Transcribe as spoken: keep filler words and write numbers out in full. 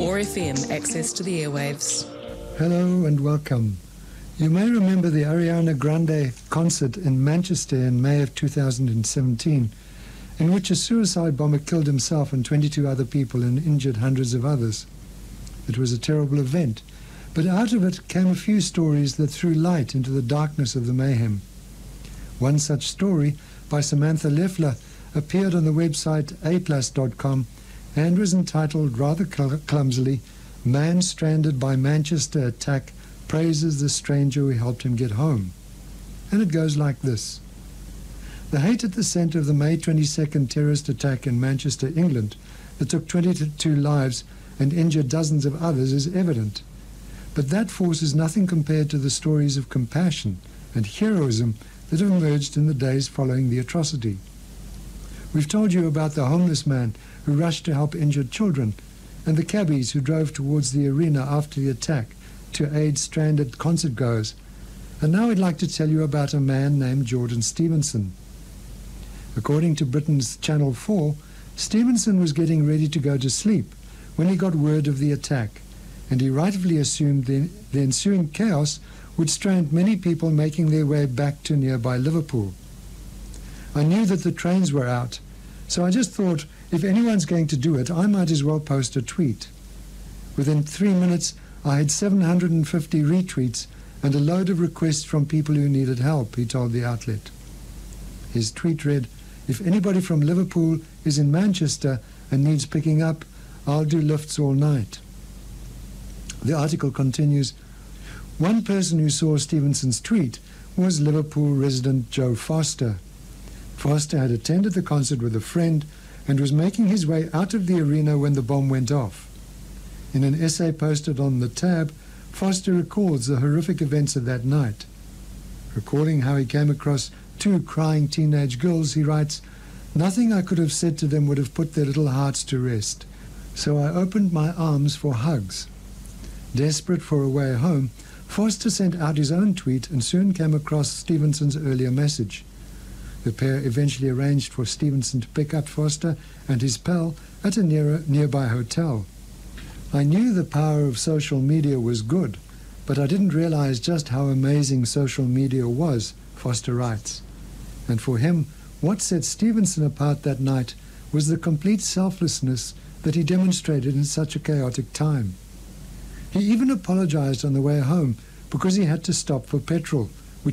four F M, access to the airwaves. Hello and welcome. You may remember the Ariana Grande concert in Manchester in May of two thousand seventeen, in which a suicide bomber killed himself and twenty-two other people and injured hundreds of others. It was a terrible event, but out of it came a few stories that threw light into the darkness of the mayhem. One such story, by Samantha Leffler, appeared on the website a plus dot com and was entitled rather cl- clumsily, "Man Stranded by Manchester Attack Praises the Stranger Who Helped Him Get Home." And it goes like this. The hate at the centre of the May twenty-second terrorist attack in Manchester, England, that took twenty-two lives and injured dozens of others is evident. But that force is nothing compared to the stories of compassion and heroism that have emerged in the days following the atrocity. We've told you about the homeless man who rushed to help injured children, and the cabbies who drove towards the arena after the attack to aid stranded concert goers. And now we'd like to tell you about a man named Jordan Stevenson. According to Britain's Channel four, Stevenson was getting ready to go to sleep when he got word of the attack, and he rightfully assumed the, the ensuing chaos would strand many people making their way back to nearby Liverpool. I knew that the trains were out, so I just thought, if anyone's going to do it, I might as well post a tweet. Within three minutes, I had seven hundred fifty retweets and a load of requests from people who needed help, he told the outlet. His tweet read, "If anybody from Liverpool is in Manchester and needs picking up, I'll do lifts all night." The article continues, one person who saw Stevenson's tweet was Liverpool resident Joe Foster. Foster had attended the concert with a friend and was making his way out of the arena when the bomb went off. In an essay posted on The Tab, Foster records the horrific events of that night. Recalling how he came across two crying teenage girls, he writes, "Nothing I could have said to them would have put their little hearts to rest, so I opened my arms for hugs." Desperate for a way home, Foster sent out his own tweet and soon came across Stevenson's earlier message. The pair eventually arranged for Stevenson to pick up Foster and his pal at a near, nearby hotel. "I knew the power of social media was good, but I didn't realize just how amazing social media was," Foster writes. And for him, what set Stevenson apart that night was the complete selflessness that he demonstrated in such a chaotic time. He even apologized on the way home because he had to stop for petrol,